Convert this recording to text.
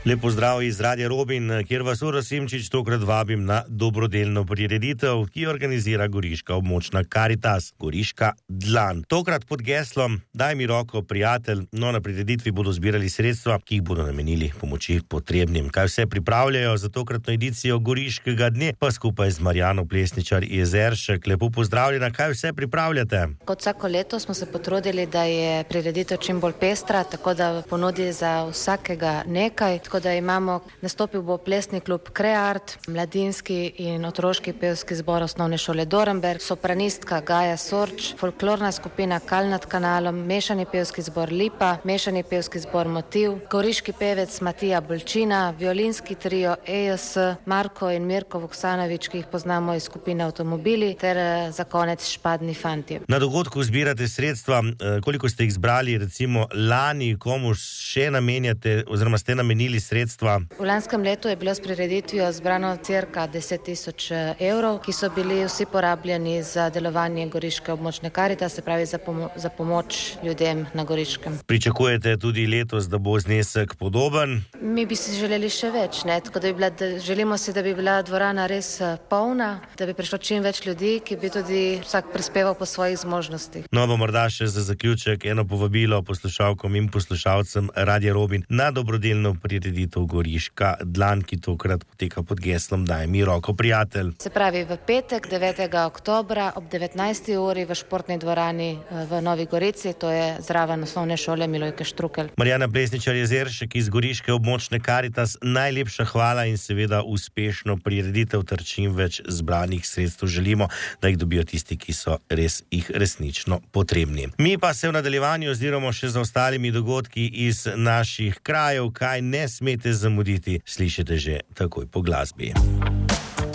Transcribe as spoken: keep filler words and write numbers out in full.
Lep pozdrav iz Radia Robin, kjer vas Uroš Simčič tokrat vabim na dobrodelno prireditev, ki organizira Goriška območna Karitas, Goriška dlan. Tokrat pod geslom Daj mi roko, prijatelj. No, na prireditvi bodo zbirali sredstva, ki jih bodo namenili pomoči potrebnim. Kaj vse pripravljajo za tokratno edicijo Goriškega dne, pa skupaj z Marjano Plesničar Jezeršek. Lepo pozdravljena, kaj vse pripravljate? Kot vsako leto smo se potrudili, da je prireditev čim bolj pestra, tako da ponudi za vsakega nekaj. Tako da imamo, nastopil bo plesni klub Kreart, mladinski in otroški pevski zbor osnovne šole Dorenberg, sopranistka Gaja Sorč, folklorna skupina Kal nad kanalom, mešani pevski zbor Lipa, mešani pevski zbor Motiv, goriški pevec Matija Bolčina, violinski trio E J S, Marko in Mirko Vuksanovič, ki jih poznamo iz skupine Avtomobili, ter za konec Špadni fantje. Na dogodku zbirate sredstva, koliko ste jih zbrali, recimo lani, komu še namenjate oziroma ste namenili sredstva? V lanskem letu je bilo s prireditvijo zbrano cirka deset tisoč evrov, ki so bili vsi porabljeni za delovanje Goriške območne Karitas, se pravi za, pomo- za pomoč ljudem na Goriškem. Pričakujete tudi letos, da bo znesek podoben? Mi bi si želeli še več, ne? Tako da bi bila, da želimo si, da bi bila dvorana res polna, da bi prišlo čim več ljudi, ki bi tudi vsak prispeval po svojih zmožnostih. No, bo morda še za zaključek eno povabilo poslušalkom in poslušalcem Radia Robin na dobrodelno prireditev Goriška dlan, ki tokrat poteka pod geslom Daj mi roko, prijatelj. Se pravi v petek, devetega oktobra ob devetnajsti uri v športni dvorani v Novi Gorici, to je zraven osnovne šole Milojke Štrukelj. Marjana Plesničar Jezeršek iz Goriške območne Karitas, najlepša hvala in seveda uspešno prireditev ter čim več zbranih sredstev želimo, da jih dobijo tisti, ki so res jih resnično potrebni. Mi pa se v nadaljevanju oziroma še za ostalimi dogodki iz naših krajev, kaj ne smete zamuditi, slišite že takoj po glasbi.